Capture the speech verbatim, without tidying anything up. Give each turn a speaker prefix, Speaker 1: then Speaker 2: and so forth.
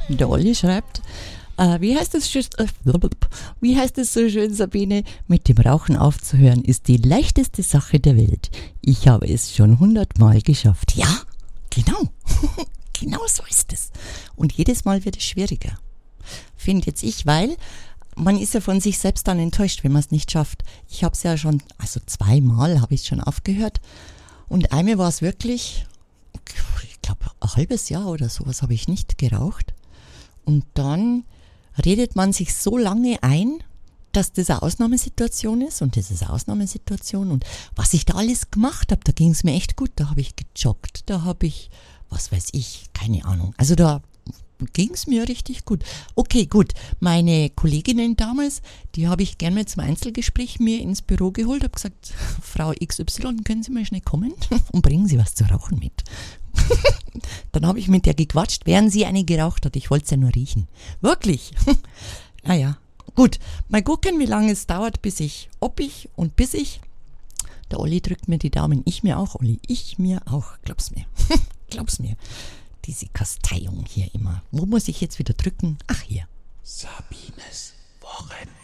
Speaker 1: Der Olli schreibt, äh, wie heißt es, äh, wie heißt es so schön, Sabine? Mit dem Rauchen aufzuhören ist die leichteste Sache der Welt. Ich habe es schon hundertmal geschafft. Ja, genau. Genau so ist es. Und jedes Mal wird es schwieriger. Finde jetzt ich, weil man ist ja von sich selbst dann enttäuscht, wenn man es nicht schafft. Ich habe es ja schon, also zweimal habe ich es schon aufgehört. Und einmal war es wirklich, ich glaube, ein halbes Jahr oder sowas habe ich nicht geraucht. Und dann redet man sich so lange ein, dass das eine Ausnahmesituation ist. Und das ist eine Ausnahmesituation. Und was ich da alles gemacht habe, da ging es mir echt gut. Da habe ich gejoggt, da habe ich, was weiß ich, keine Ahnung. Also da ging es mir richtig gut. Okay, gut. Meine Kolleginnen damals, die habe ich gerne mal zum Einzelgespräch mir ins Büro geholt, habe gesagt, Frau X Y, können Sie mal schnell kommen und bringen Sie was zu rauchen mit. Dann habe ich mit der gequatscht, während sie eine geraucht hat. Ich wollte es ja nur riechen. Wirklich. Naja, gut. Mal gucken, wie lange es dauert, bis ich, ob ich und bis ich. Der Olli drückt mir die Daumen. Ich mir auch, Olli. Ich mir auch. Glaub's mir. Glaub's mir. Diese Kasteiung hier immer. Wo muss ich jetzt wieder drücken? Ach, hier.
Speaker 2: Sabines Wochenende.